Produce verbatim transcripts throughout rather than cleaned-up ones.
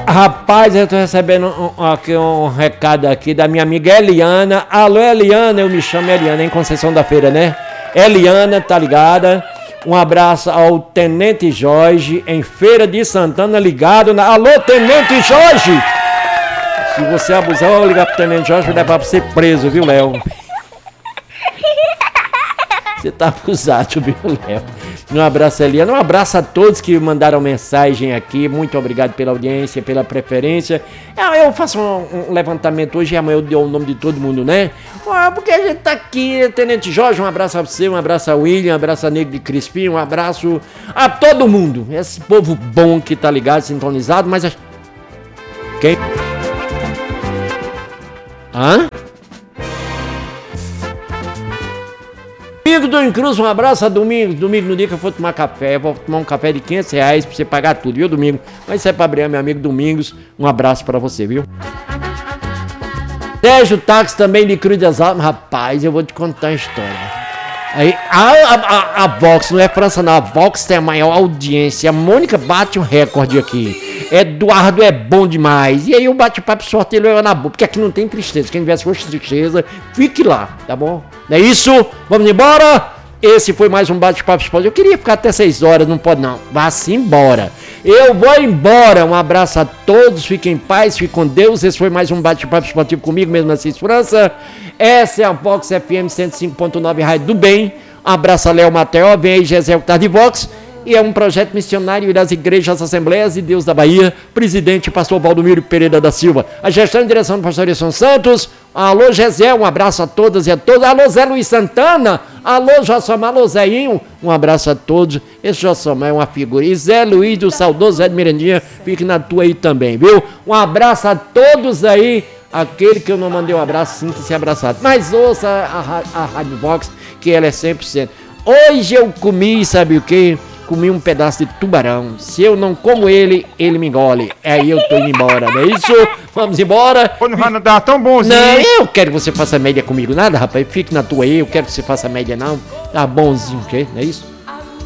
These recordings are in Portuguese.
Rapaz, eu tô recebendo um, um, aqui um recado aqui da minha amiga Eliana. Alô, Eliana, eu me chamo Eliana, em Conceição da Feira, né? Eliana, tá ligada? Um abraço ao Tenente Jorge, em Feira de Santana, ligado na... Alô, Tenente Jorge! Se você abusar, eu vou ligar pro Tenente Jorge e levar pra você preso, viu, Léo? Você tá acusado, viu, Léo? Um abraço, Eliana. Um abraço a todos que mandaram mensagem aqui. Muito obrigado pela audiência, pela preferência. Eu faço um, um levantamento hoje e amanhã eu dou o nome de todo mundo, né? Ah, porque a gente tá aqui, Tenente Jorge, um abraço a você, um abraço a William, um abraço a Negro de Crispim, um abraço a todo mundo. Esse povo bom que tá ligado, sintonizado, mas... A... Quem? Hã? Domingo do Incruz, um abraço a Domingo. Domingo no dia que eu for tomar café, eu vou tomar um café de quinhentos reais pra você pagar tudo, viu, Domingo? Mas isso é pra abrir, meu amigo Domingos. Um abraço pra você, viu? Sérgio Táxi também de Cruz das Almas. Rapaz, eu vou te contar a história. Aí, a, a, a, a Vox, não é França não, a Vox tem a maior audiência. A Mônica bate um recorde aqui. Eduardo é bom demais. E aí o bate-papo sorteio eu na boca, porque aqui não tem tristeza. Quem tivesse com tristeza, fique lá, tá bom? Não é isso? Vamos embora? Esse foi mais um bate-papo esportivo. Eu queria ficar até seis horas, não pode não. Vá-se embora. Eu vou embora. Um abraço a todos, fiquem em paz, fiquem com Deus. Esse foi mais um bate-papo esportivo comigo mesmo na Cis França. Essa é a Vox F M cento e cinco ponto nove, Rádio do Bem. Um abraço a Léo Mateó, vem aí Gisele Tarde Vox. E é um projeto missionário das igrejas Assembleias de Deus da Bahia, presidente pastor Valdomiro Pereira da Silva. A gestão e direção do pastor Edson Santos. Alô, Gesé, um abraço a todas e a todos. Alô, Zé Luiz Santana. Alô, Jossomar, alô, Zéinho. Um abraço a todos. Esse Jossomar é uma figura. E Zé Luiz, do saudoso Zé de Mirandinha, fique na tua aí também, viu? Um abraço a todos aí. Aquele que eu não mandei um abraço, sinta-se abraçado. Mas ouça a, a, a Rádio Vox, que ela é cem por cento. Hoje eu comi, sabe o quê? Comi um pedaço de tubarão. Se eu não como ele, ele me engole. Aí eu tô indo embora, não é isso? Vamos embora. Pô, não vai nadar tão bonzinho. Não, eu quero que você faça média comigo. Nada, rapaz. Fique na tua aí. Eu quero que você faça média, não. Tá bonzinho, o quê? Não é isso?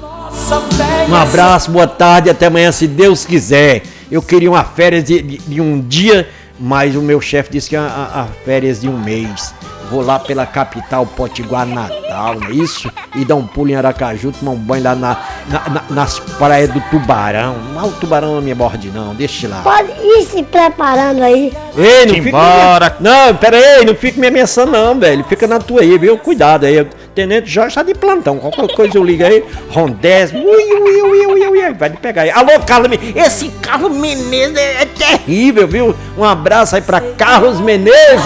Um abraço, boa tarde. Até amanhã, se Deus quiser. Eu queria uma férias de, de, de um dia, mas o meu chefe disse que é a, a férias de um mês. Vou lá pela capital, Potiguar, Natal, não é isso? E dar um pulo em Aracaju, tomar um banho lá na, na, na, nas praias do Tubarão. Não, o Tubarão não me morde não, deixa lá. Pode ir se preparando aí. Ei, não fica... Embora. Me... Não, pera aí, não fica me ameaçando não, velho. Fica na tua aí, viu? Cuidado aí. Tenente Jorge tá de plantão. Qualquer coisa eu ligo aí, Rondez, ui, ui, ui, ui, ui, ui, vai te pegar aí. Alô, Carlos Menezes. Esse Carlos Menezes é, é terrível, viu? Um abraço aí pra Carlos Menezes.